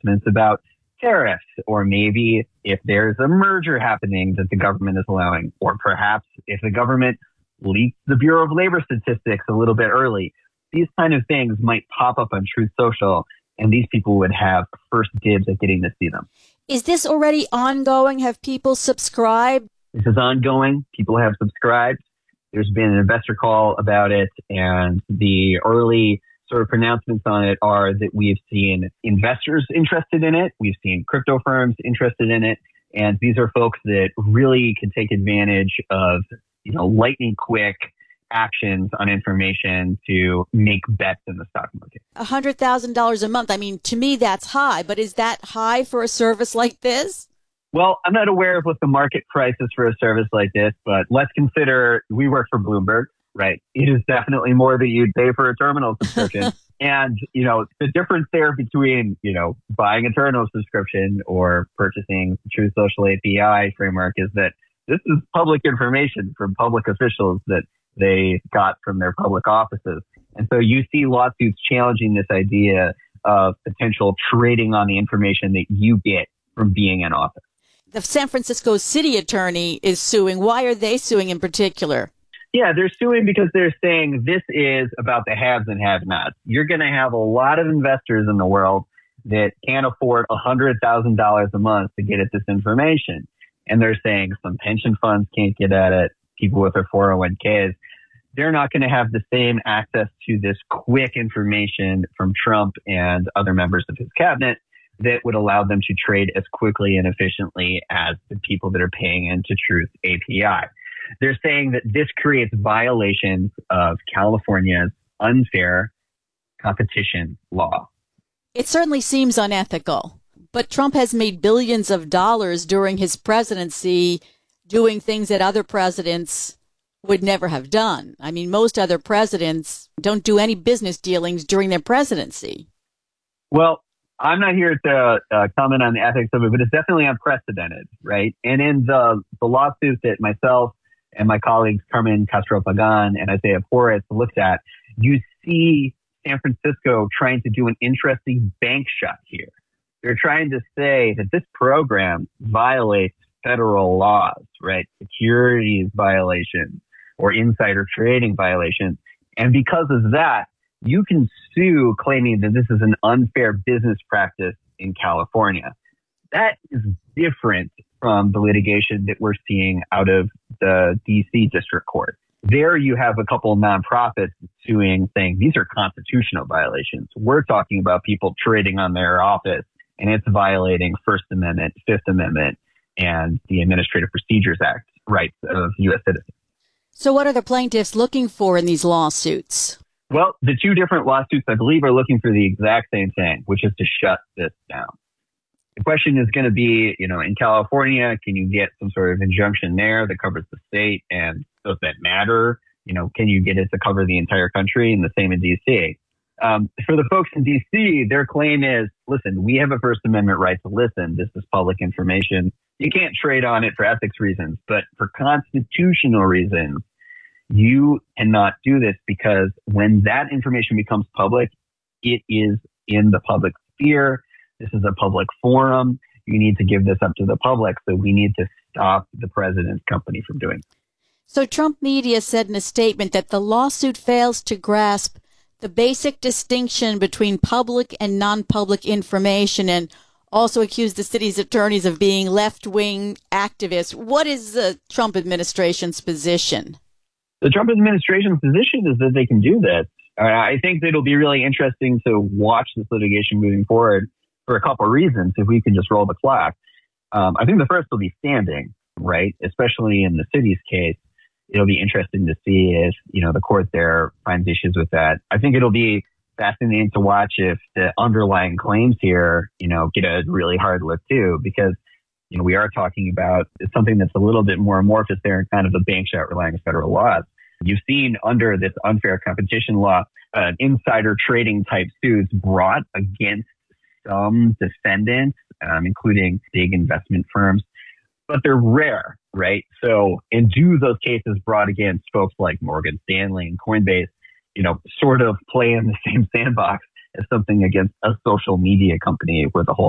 announcements about tariffs, or maybe if there's a merger happening that the government is allowing, or perhaps if the government leaks the Bureau of Labor statistics a little bit early. These kind of things might pop up on Truth Social, and these people would have first dibs at getting to see them. Is this already ongoing? Have people subscribed? This is ongoing. People have subscribed. There's been an investor call about it, and the early sort of pronouncements on it are that we've seen investors interested in it. We've seen crypto firms interested in it. And these are folks that really can take advantage of, lightning quick actions on information to make bets in the stock market. $100,000 a month. I mean, to me, that's high, but is that high for a service like this? Well, I'm not aware of what the market price is for a service like this, but let's consider we work for Bloomberg, right? It is definitely more than you'd pay for a terminal subscription. And, the difference there between, buying a terminal subscription or purchasing the Truth Social API framework is that this is public information from public officials that they got from their public offices. And so you see lawsuits challenging this idea of potential trading on the information that you get from being in office. The San Francisco city attorney is suing. Why are they suing in particular? Yeah, they're suing because they're saying this is about the haves and have-nots. You're going to have a lot of investors in the world that can't afford $100,000 a month to get at this information. And they're saying some pension funds can't get at it, people with their 401ks. They're not going to have the same access to this quick information from Trump and other members of his cabinet that would allow them to trade as quickly and efficiently as the people that are paying into Truth API. They're saying that this creates violations of California's unfair competition law. It certainly seems unethical, but Trump has made billions of dollars during his presidency doing things that other presidents would never have done. I mean, most other presidents don't do any business dealings during their presidency. Well, I'm not here to comment on the ethics of it, but it's definitely unprecedented, right? And in the lawsuit that myself and my colleagues Carmen Castro-Pagan and Isaiah Porras looked at, you see San Francisco trying to do an interesting bank shot here. They're trying to say that this program violates federal laws, right? Securities violations or insider trading violations. And because of that, you can sue claiming that this is an unfair business practice in California. That is different from the litigation that we're seeing out of the DC District Court. There you have a couple of nonprofits suing, saying these are constitutional violations. We're talking about people trading on their office, and it's violating First Amendment, Fifth Amendment, and the Administrative Procedures Act rights of U.S. citizens. So what are the plaintiffs looking for in these lawsuits? Well, the two different lawsuits, I believe, are looking for the exact same thing, which is to shut this down. The question is going to be, in California, can you get some sort of injunction there that covers the state? And does that matter? Can you get it to cover the entire country? And the same in D.C. For the folks in D.C., their claim is, listen, we have a First Amendment right to listen. This is public information. You can't trade on it for ethics reasons, but for constitutional reasons, you cannot do this because when that information becomes public, it is in the public sphere. This is a public forum. You need to give this up to the public. So we need to stop the president's company from doing it. So Trump media said in a statement that the lawsuit fails to grasp the basic distinction between public and non-public information and also accused the city's attorneys of being left-wing activists. What is the Trump administration's position? The Trump administration's position is that they can do this. I think that it'll be really interesting to watch this litigation moving forward for a couple of reasons, if we can just roll the clock. I think the first will be standing, right? Especially in the city's case. It'll be interesting to see if, the court there finds issues with that. I think it'll be fascinating to watch if the underlying claims here, get a really hard look too, because we are talking about something that's a little bit more amorphous there and kind of a bank shot relying on federal laws. You've seen under this unfair competition law, insider trading type suits brought against some defendants, including big investment firms, but they're rare, right? So, and do those cases brought against folks like Morgan Stanley and Coinbase, sort of play in the same sandbox as something against a social media company with a whole